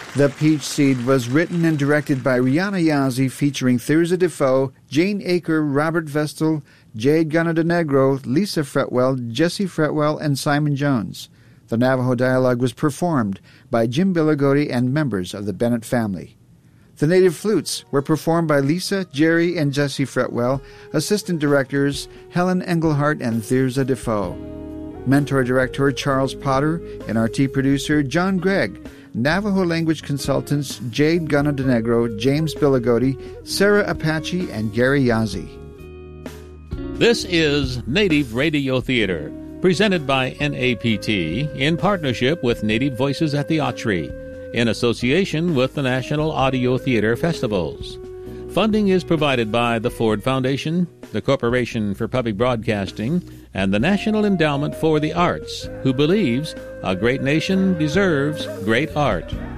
The Peach Seed was written and directed by Rihanna Yazzie, featuring Thirza Defoe, Jane Aker, Robert Vestal, Jade Ganadinegro, Lisa Fretwell, Jesse Fretwell, and Simon Jones. The Navajo dialogue was performed by Jim Billigotti and members of the Bennett family. The native flutes were performed by Lisa, Jerry, and Jesse Fretwell, assistant directors Helen Engelhart and Thirza Defoe. Mentor director Charles Potter and RT producer John Gregg. Navajo language consultants Jade Ganadinegro, James Billigotti, Sarah Apache, and Gary Yazzie. This is Native Radio Theater, presented by NAPT in partnership with Native Voices at the Autry, in association with the National Audio Theater Festivals. Funding is provided by the Ford Foundation, the Corporation for Public Broadcasting, and the National Endowment for the Arts, who believes a great nation deserves great art.